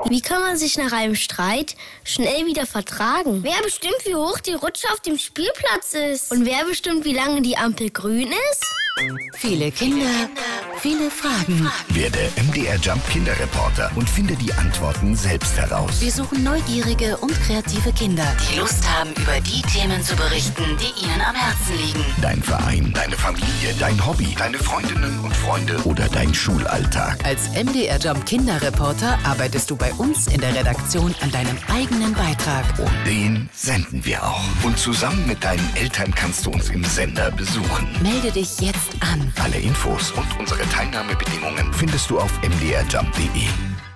Wie kann man sich nach einem Streit schnell wieder vertragen? Wer bestimmt, wie hoch die Rutsche auf dem Spielplatz ist? Und wer bestimmt, wie lange die Ampel grün ist? Viele Kinder, viele Fragen. Werde MDR Jump Kinderreporter und finde die Antworten selbst heraus. Wir suchen neugierige und kreative Kinder, die Lust haben, über die Themen zu berichten, die ihnen am Herzen liegen. Dein Verein, deine Familie, dein Hobby, deine Freundinnen und Freunde oder dein Schulalltag. Als MDR Jump Kinderreporter arbeitest du bei uns in der Redaktion an deinem eigenen Beitrag. Und den senden wir auch. Und zusammen mit deinen Eltern kannst du uns im Sender besuchen. Melde dich jetzt an. Alle Infos und unsere Teilnahmebedingungen findest du auf mdrjump.de.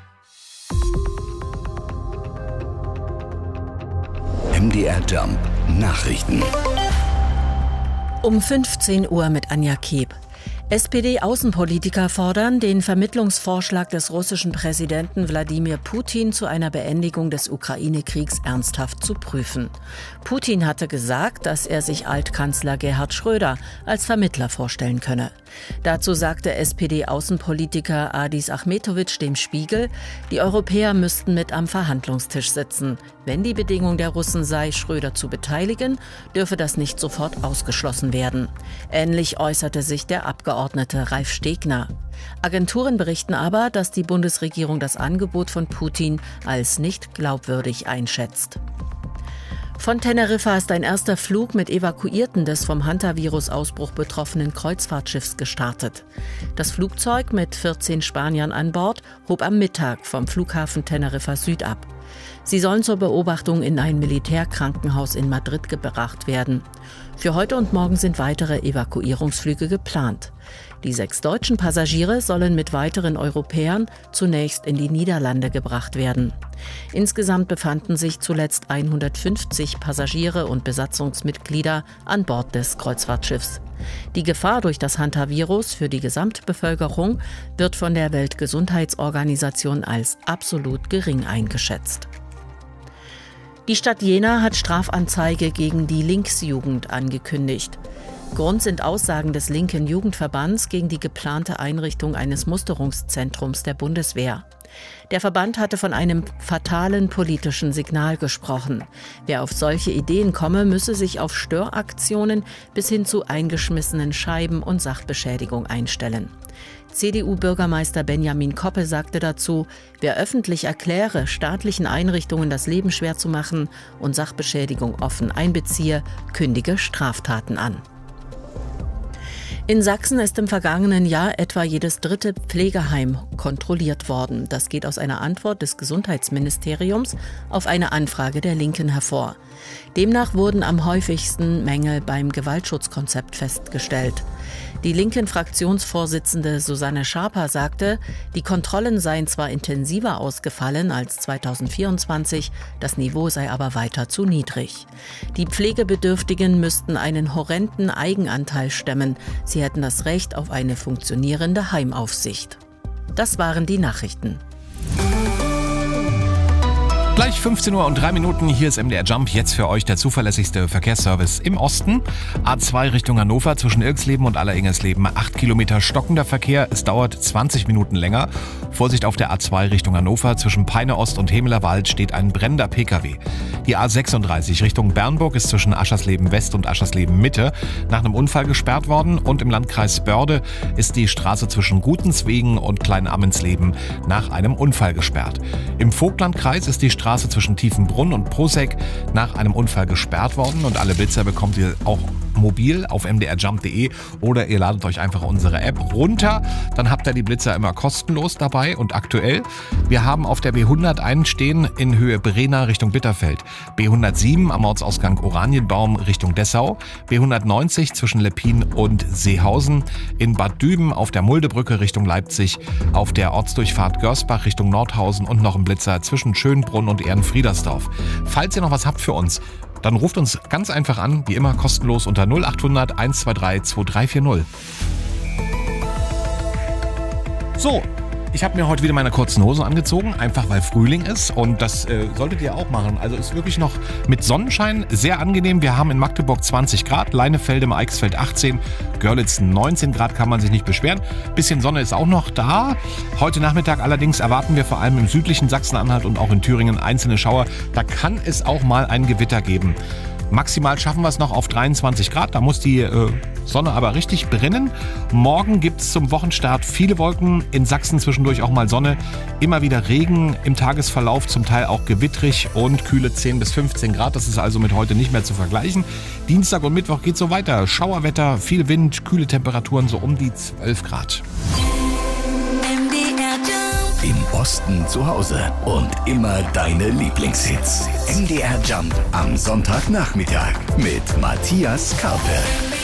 MDR Jump Nachrichten. Um 15 Uhr mit Anja Keb. SPD-Außenpolitiker fordern, den Vermittlungsvorschlag des russischen Präsidenten Wladimir Putin zu einer Beendigung des Ukraine-Kriegs ernsthaft zu prüfen. Putin hatte gesagt, dass er sich Altkanzler Gerhard Schröder als Vermittler vorstellen könne. Dazu sagte SPD-Außenpolitiker Adis Achmetovic dem Spiegel, die Europäer müssten mit am Verhandlungstisch sitzen. Wenn die Bedingung der Russen sei, Schröder zu beteiligen, dürfe das nicht sofort ausgeschlossen werden. Ähnlich äußerte sich der Abgeordnete Ralf Stegner. Agenturen berichten aber, dass die Bundesregierung das Angebot von Putin als nicht glaubwürdig einschätzt. Von Teneriffa ist ein erster Flug mit Evakuierten des vom Hantavirus-Ausbruch betroffenen Kreuzfahrtschiffs gestartet. Das Flugzeug mit 14 Spaniern an Bord hob am Mittag vom Flughafen Teneriffa Süd ab. Sie sollen zur Beobachtung in ein Militärkrankenhaus in Madrid gebracht werden. Für heute und morgen sind weitere Evakuierungsflüge geplant. Die 6 deutschen Passagiere sollen mit weiteren Europäern zunächst in die Niederlande gebracht werden. Insgesamt befanden sich zuletzt 150 Passagiere und Besatzungsmitglieder an Bord des Kreuzfahrtschiffs. Die Gefahr durch das Hantavirus für die Gesamtbevölkerung wird von der Weltgesundheitsorganisation als absolut gering eingeschätzt. Die Stadt Jena hat Strafanzeige gegen die Linksjugend angekündigt. Grund sind Aussagen des linken Jugendverbands gegen die geplante Einrichtung eines Musterungszentrums der Bundeswehr. Der Verband hatte von einem fatalen politischen Signal gesprochen. Wer auf solche Ideen komme, müsse sich auf Störaktionen bis hin zu eingeschmissenen Scheiben und Sachbeschädigung einstellen. CDU-Bürgermeister Benjamin Koppe sagte dazu, wer öffentlich erkläre, staatlichen Einrichtungen das Leben schwer zu machen und Sachbeschädigung offen einbeziehe, kündige Straftaten an. In Sachsen ist im vergangenen Jahr etwa jedes 3. Pflegeheim kontrolliert worden. Das geht aus einer Antwort des Gesundheitsministeriums auf eine Anfrage der Linken hervor. Demnach wurden am häufigsten Mängel beim Gewaltschutzkonzept festgestellt. Die linken Fraktionsvorsitzende Susanne Schaper sagte, die Kontrollen seien zwar intensiver ausgefallen als 2024, das Niveau sei aber weiter zu niedrig. Die Pflegebedürftigen müssten einen horrenden Eigenanteil stemmen. Sie hätten das Recht auf eine funktionierende Heimaufsicht. Das waren die Nachrichten. Gleich 15:03 Uhr, hier ist MDR Jump, jetzt für euch der zuverlässigste Verkehrsservice im Osten. A2 Richtung Hannover zwischen Ilksleben und Alleringsleben 8 Kilometer stockender Verkehr, es dauert 20 Minuten länger. Vorsicht auf der A2 Richtung Hannover, zwischen Peine Ost und Hemelerwald steht ein brennender Pkw. Die A36 Richtung Bernburg ist zwischen Aschersleben West und Aschersleben Mitte nach einem Unfall gesperrt worden und im Landkreis Börde ist die Straße zwischen Gutenswegen und Kleinammensleben nach einem Unfall gesperrt. Im Vogtlandkreis ist die Straße zwischen Tiefenbrunn und Proseck nach einem Unfall gesperrt worden und alle Blitzer bekommt ihr auch mobil auf mdrjump.de oder ihr ladet euch einfach unsere App runter. Dann habt ihr die Blitzer immer kostenlos dabei und aktuell. Wir haben auf der B100 einen stehen in Höhe Brena Richtung Bitterfeld, B107 am Ortsausgang Oranienbaum Richtung Dessau, B190 zwischen Leppin und Seehausen, in Bad Düben auf der Muldebrücke Richtung Leipzig, auf der Ortsdurchfahrt Görsbach Richtung Nordhausen und noch ein Blitzer zwischen Schönbrunn und Ehrenfriedersdorf. Falls ihr noch was habt für uns, dann ruft uns ganz einfach an, wie immer kostenlos unter 0800 123 2340. So, Ich habe mir heute wieder meine kurzen Hosen angezogen, einfach weil Frühling ist und das solltet ihr auch machen. Also ist wirklich noch mit Sonnenschein sehr angenehm. Wir haben in Magdeburg 20 Grad, Leinefelde im Eichsfeld 18, Görlitz 19 Grad, kann man sich nicht beschweren. Bisschen Sonne ist auch noch da. Heute Nachmittag allerdings erwarten wir vor allem im südlichen Sachsen-Anhalt und auch in Thüringen einzelne Schauer. Da kann es auch mal ein Gewitter geben. Maximal schaffen wir es noch auf 23 Grad, da muss die Sonne aber richtig brennen. Morgen gibt es zum Wochenstart viele Wolken, in Sachsen zwischendurch auch mal Sonne, immer wieder Regen im Tagesverlauf, zum Teil auch gewittrig und kühle 10 bis 15 Grad, das ist also mit heute nicht mehr zu vergleichen. Dienstag und Mittwoch geht so weiter, Schauerwetter, viel Wind, kühle Temperaturen so um die 12 Grad. Im Osten zu Hause und immer deine Lieblingshits. MDR Jump am Sonntagnachmittag mit Matthias Karpe.